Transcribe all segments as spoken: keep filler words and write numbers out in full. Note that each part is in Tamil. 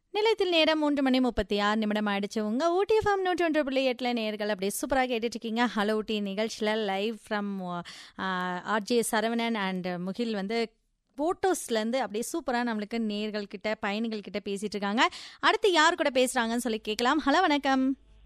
நிலையத்தில் நேரம் மூன்று மணி முப்பத்தி ஆறு நிமிடம் ஆயிடுச்சு. உங்க ஊட்டி எஃப்எம் நூற்றி ஒன்று புள்ளி எட்டுல நேர்கள் அப்படியே சூப்பராக கேட்டுட்டு இருக்கீங்க. ஹலோ ஊட்டி நிகழ்ச்சியில் live from RJ Saravanan and முகில் வந்து போட்டோஸ்லேருந்து அப்படியே சூப்பராக நம்மளுக்கு நேர்கள் கிட்ட பயணிகள் கிட்ட பேசிட்டு இருக்காங்க. அடுத்து யார் கூட பேசுறாங்கன்னு சொல்லி கேட்கலாம். ஹலோ வணக்கம்.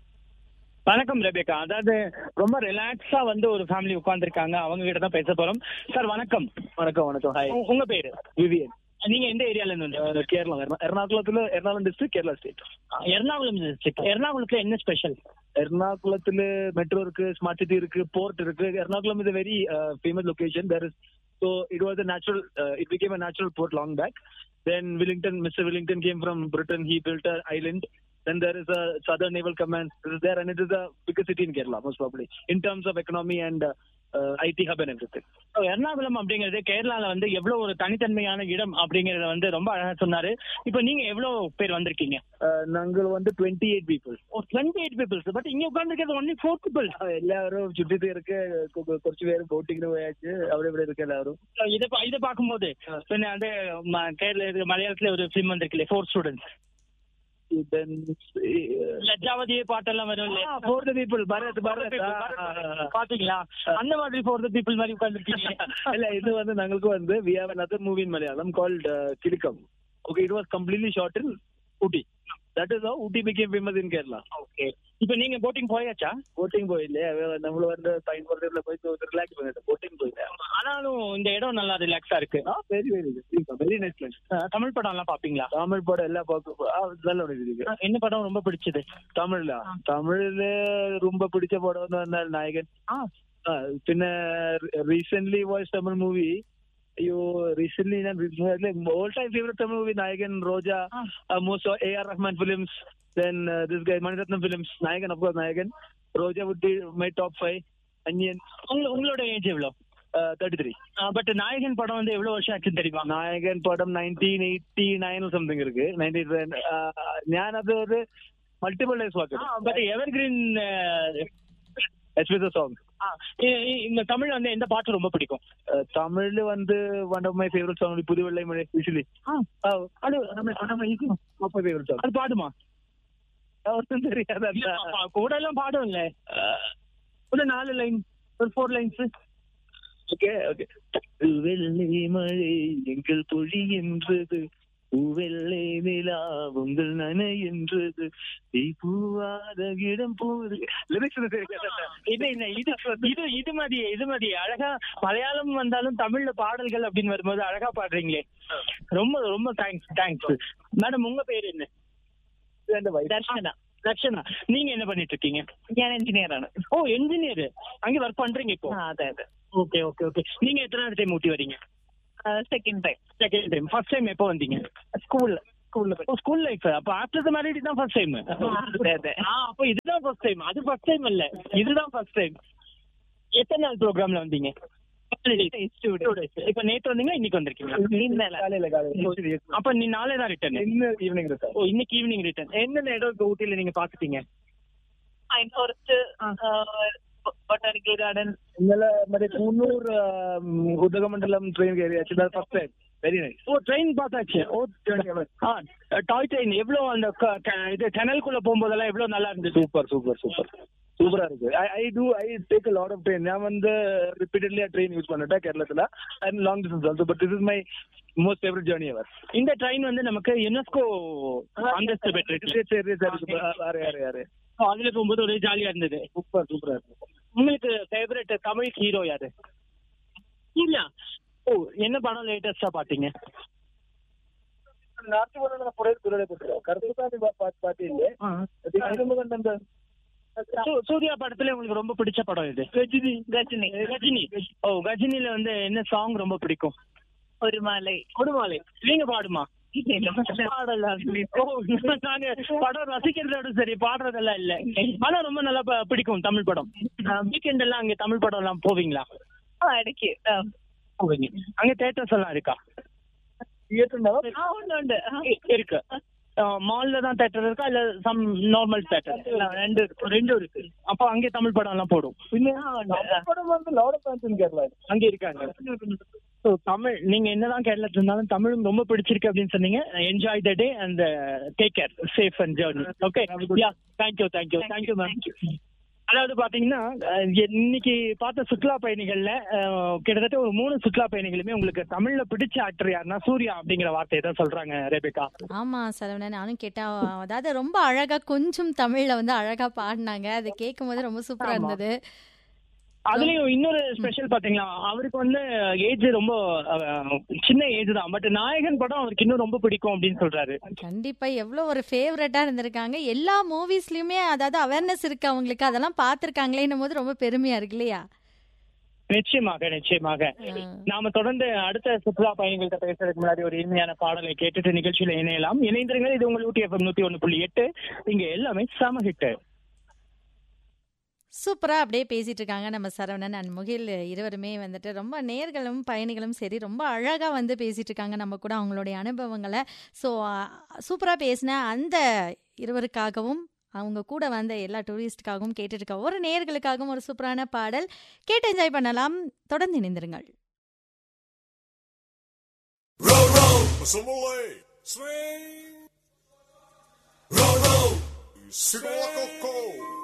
வணக்கம் ரெபேக்கா. அதாவது ரொம்ப ரிலாக்ஸா வந்து ஒரு ஃபேமிலி உட்கார்ந்துருக்காங்க, அவங்க கிட்ட தான் பேச போறோம். சார் வணக்கம். வணக்கம் வணக்கம் ஹாய். உ- உங்க பேரு? விவியன். நீங்க எந்த ஏரியால இருந்து வந்து? அஹ் Kerala எர்ணா- எர்ணாகுளத்துல Ernakulam district Kerala state. Ernakulam district. எர்ணாகுளத்துல என்ன ஸ்பெஷல்? எர்ணாகுளத்துல மெட்ரோ இருக்கு, ஸ்மார்ட் சிட்டி இருக்கு, போர்ட் இருக்கு. Ernakulam is a very uh, famous location. There is so it was a natural uh, it became a natural port long back. Then Wellington, Mister Wellington came from Britain. He built an island. Then there is a Southern Naval Command. It is there, and it is the biggest city in Kerala most probably in terms of economy and uh, uh, I T hub and everything. So, Ernakulam அப்படிங்கிறது கேரளால வந்து எவ்வளவு ஒரு தனித்தன்மையான இடம் அப்படிங்கறத வந்து ரொம்ப அழகா சொன்னாரு. இப்போ நீங்க எவ்வளவு பேர் வந்திருக்கீங்க? Uh, நாங்கள் வந்து twenty-eight people. ஒரு டுவெண்ட்டி எயிட் பீப்புள்ஸ். பட் இங்க உட்கார்ந்துருக்கிறது ஒன்லி ஃபோர் பீப்புள். എല്ലാവരും ചുറ്റിട്ട് ഇருக்கு. കുറച്ച് പേര് ബോട്ടിങ്ങിന് പോയാச்சு. അവിടെ ഇവിടെ ഇருக்கு എല്ലാവരും. இதை பா- இதை பார்க்கும்போது പിന്നെ அது ம- கேரள இது மலையாளத்துல ஒரு ஃபிலிம் வந்திருக்குல்ல, ஃபோர் ஸ்டூடெண்ட்ஸ். Then லஜ்ஜாவதி பாட்டெல்லாம் வரும் இல்லையா? for the people Bharat Bharat பாத்தீங்களா? அந்த மாதிரி ஃபோர் த பீப்புள் மாதிரி உட்கார்ந்துருக்கீங்க. இல்ல இது வந்து நாங்களுக்கு வந்து we have another movie in Malayalam called uh, Kilikam. Okay, it was completely shot in Ooty. That is how Ooty became famous in Kerala. Okay. இப்போ நீங்க போட்டிங் போயாச்சா? போட்டிங் போயில்லையே, நம்மள வந்து பைன் போர்ட்ல போய் ரிலாக்ஸ் பண்ணிட்டு போட்டிங் போயிட்டேன். ஆனாலும் இந்த இடம் நல்லா ரிலாக்ஸா இருக்கு. Very very very nice place. அஹ், தமிழ் படம் எல்லாம் பாப்பீங்களா? தமிழ் படம் எல்லாம் பார்க்க நல்ல ஒரு இருக்கு. என்ன படம் ரொம்ப பிடிச்சது? தமிழ்ல தமிழ்ல ரொம்ப பிடிச்ச படம் வந்து வந்தால் நாயகன். ആ, പിന്നെ റീസെന്റ് വാച്ച് തമിഴ് മൂവി. അയ്യോ റീസെന്റ് ഞാൻ all time favourite Tamil movie നായകൻ Roja, most A R Rahman films, then uh, this guy Maniratnam films. നായകൻ of course നായകൻ. Roja would be my top five. അന്യൻ. உங்க- உங்களோட ஏஜ் எவ்வளவு? തേർട്ടി-ത്രീ. பட் நாயகன் படம் வந்து எவ்வளவு வருஷம் ஆச்சுன்னு தெரியுமா? നായകൻ പടം നയൻറ്റീൻ എയ്റ്റി നയൻ സംതിങ് இருக்கு. നയൻറ്റീൻ ഞാനത് ഒരു multiple days walk. But ever green. Yes with song. இந்த தமிழ் வந்து எந்த பாட்டு ரொம்ப பிடிக்கும்? தமிழ்ல வந்து one of my favourite song புது வெள்ளை மழை யூசுவலி. அது ஃபேவரட் சாங். அது பாடுமா? அவருக்கும் தெரியாது. இல்ல, கூட எல்லாம் பாடும் இல்ல. ஒரு நாலு லைன், ஒரு ஃபோர் லைன்ஸ். Okay okay. வெள்ளை மழை எங்கள் பொழி என்றது, பூவெள்ளை நிலா உங்கள் நனை என்றது, தீ பூவாத இடம் போது. லிரிக்ஸ் இது என்ன இது இது இது மாதிரி இது மாதிரி அழகா மலையாளம் வந்தாலும் தமிழ்ல பாடல்கள் அப்படின்னு வரும்போது அழகா பாடுறீங்களே. ரொம்ப ரொம்ப தேங்க்ஸ் தேங்க்ஸ் மேடம். உங்க பேர் என்ன? தர்ஷனா. லட்சணா. நீங்க என்ன பண்ணிட்டு இருக்கீங்க? ഞാൻ എഞ്ചിനീയർ ആണ്. ஓ, என்ஜினியர். அங்க ஒர்க் பண்றீங்க இப்போ? അതെ അതെ. Okay okay okay. நீங்க எத்தனாவது டைம் ஊட்டி வரீங்க? Second time. Second time. First time எப்போ வந்தீங்க? സ്കൂളിൽ സ്കൂളിൽ ஓ, ஸ்கூல் லைஃப். அப்ப ஆஃப்டர் த மேரேஜ் தான் ஃபர்ஸ்ட் டைம். അതെ അതെ. ஆ, அப்ப இதுதான் ஃபர்ஸ்ட் டைம். அது ஃபர்ஸ்ட் டைம் இல்ல, இதுதான் ஃபர்ஸ்ட் டைம். எத்தனை நாள் ப்ரோக்ராம்ல வந்தீங்க? இப்ப நேத்து வந்தீங்க, இன்னைக்கு வந்திருக்கீங்க? കാലയില്ല കാലയില്ല. அப்ப நீ நாளை தான் ரிட்டர்ன்? ഇന്ന് ഈവനിങ് റിട്ടേൺ. ஓ, இன்னைக்கு ஈவினிங் ரிட்டர்ன். என்னென்ன இடம் இப்ப ஊட்டியில நீங்க பாத்துட்டீங்க? കുറച്ച് ബൊട്ടാനിക്കൽ ഗാർഡൻ. ഇന്നലെ മറ്റേ Coonoor Udhagamandalam train കയറിയാச்சு. First time. Very nice. ஓ, ட்ரெயின் பார்த்தாச்சு. ஓ, ஆ, டாய் ட்ரெயின். எவ்வளவு அந்த க- க- இது டனல்குள்ள போகும்போதெல்லாம் எவ்வளவு நல்லா இருந்துச்சு. சூப்பர் சூப்பர் சூப்பர் சூப்பரா இருக்கு. ஐ ஐ two I take a lot of train. நான் வந்து ரிப்பீட்டட்லி ட்ரெயின் யூஸ் பண்ணிட்டேன் கேரளத்துல and long distance also. But this is my most favourite journey எவர். இந்த ட்ரெயின் வந்து நமக்கு யுனெஸ்கோ அந்தஸ்து பெற்றிருக்கு. சரி சரி சரி. யாரு யாரு யாரு So, அதுல போகும்போது ஒரே ஜாலியா இருந்தது. சூப்பர் சூப்பரா இருக்கு. உங்களுக்கு ஃபேவரட் தமிழ் ஹீரோ யாரு? இல்ல. ஓ, என்ன படம் லேட்டஸ்டா பாத்தீங்க? நாட்டு படம் புரிய புரிய கருத்துக்காண்டி பாத்தியில்லை. கண்டந்த சூ- சூர்யா படத்துல உங்களுக்கு ரொம்ப பிடிச்ச படம் இது? ரஜினி ரஜினி கஜினி. ஓ, கஜினில வந்து என்ன சாங் ரொம்ப பிடிக்கும்? ஒரு மாலை. கொடுமாலை. நீங்க பாடுமா? பாடலாம். ஓ, நாங்க படம் ரசிக்கிறதோட சரி, பாடுறதெல்லாம் இல்ல. ஆனா ரொம்ப நல்லா ப- பிடிக்கும் தமிழ் படம். வீக்கெண்ட் எல்லாம் அங்க தமிழ் படம் எல்லாம் போவீங்களா? ഇടയ്ക്ക് போவீங்க. அங்க தியேட்டர்ஸ் எல்லாம் இருக்கா? ഉണ്ട്. இருக்கு. மால்ல தான் தியேட்டர் இருக்கா இல்ல சம் நார்மல் தியேட்டர்? ரெண்டு ரெண்டும் இருக்கு. அப்போ அங்கே தமிழ் படம் எல்லாம் போடும். പിന്നെ പടം വന്ന് load of fans in Kerala. அங்க இருக்காங்க. ஸோ தமிழ் நீங்க என்னதான் கேரளத்துல இருந்தாலும் தமிழும் ரொம்ப பிடிச்சிருக்கு அப்படின்னு சொன்னீங்க. Enjoy the day and take care, safe and journey. Okay, yeah, thank you thank you thank you ma'am. அதாவது பாத்தீங்கன்னா இன்னைக்கு பார்த்த சுற்றுலா பயணிகள்ல கிட்டத்தட்ட ஒரு மூணு சுற்றுலா பயணிகளுமே உங்களுக்கு தமிழ்ல பிடிச்ச ஆக்டர் யாருன்னா சூர்யா அப்படிங்கிற வார்த்தையை தான் சொல்றாங்க ரெபேக்கா. ஆமா சரவணன், நானும் கேட்டா அதாவது ரொம்ப அழகா கொஞ்சம் தமிழ்ல வந்து அழகா பாடினாங்க. அது கேட்கும் போது ரொம்ப சூப்பரா இருந்தது. அதுலயும் இன்னொரு ஸ்பெஷல் பாத்தீங்களா, அவருக்கு வந்து ஏஜ் ரொம்ப சின்ன ஏஜ் தான், பட் நாயகன் படம் அவருக்கு இன்னும் ரொம்ப பிடிக்கும் அப்படின்னு சொல்றாரு. கண்டிப்பா எவ்வளவு ஒரு ஃபேவரட்டா இருந்திருக்காங்க. எல்லா மூவிஸ்லயுமே அதாவது அவேர்னஸ் இருக்கு அவங்களுக்கு, அதெல்லாம் பாத்திருக்காங்களேன்னும் போது ரொம்ப பெருமையா இருக்கு இல்லையா? நிச்சயமாக நிச்சயமாக. நாம தொடர்ந்து அடுத்த சுற்றுலா பயணிகள்கிட்ட பேசுறதுக்கு முன்னாடி ஒரு இனிமையான பாடலை கேட்டுட்டு நிகழ்ச்சியில இணையலாம். இணைந்திருங்கள். இது உங்கள் ஊட்டி எஃப்எம் நூத்தி ஒண்ணு புள்ளி எட்டு. இங்க எல்லாமே சம ஹிட். சூப்பரா அப்படியே பேசிட்டு இருக்காங்க நம்ம சரவணன் அண்ட் முகில் இருவருமே வந்துட்டு. ரொம்ப நேர்களும் பயணிகளும் சரி ரொம்ப அழகா வந்து பேசிட்டு இருக்காங்க நம்ம கூட அவங்களுடைய அனுபவங்களை. ஸோ சூப்பரா பேசின அந்த இருவருக்காகவும் அவங்க கூட வந்த எல்லா டூரிஸ்டுக்காகவும் கேட்டுட்டு இருக்க ஒரு நேர்களுக்காகவும் ஒரு சூப்பரான பாடல் கேட்டு என்ஜாய் பண்ணலாம். தொடர்ந்து இணைந்திருங்கள். Swing. Roll, roll.